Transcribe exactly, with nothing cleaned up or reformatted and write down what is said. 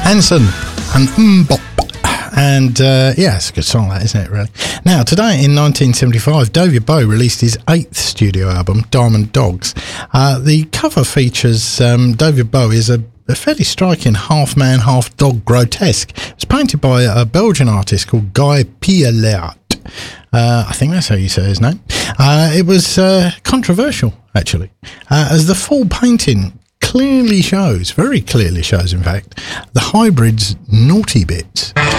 Anson and Mbop. And uh, yeah, it's a good song, that, isn't it, really? Now, today in nineteen seventy-five, David Bowie released his eighth studio album, Diamond Dogs. Uh, the cover features um, David Bowie as a, a fairly striking half-man, half-dog grotesque. It was painted by a Belgian artist called Guy Pielert. Uh, I think that's how you say his name. Uh, it was uh, controversial, actually, uh, as the full painting clearly shows, very clearly shows, in fact, the hybrid's naughty bits.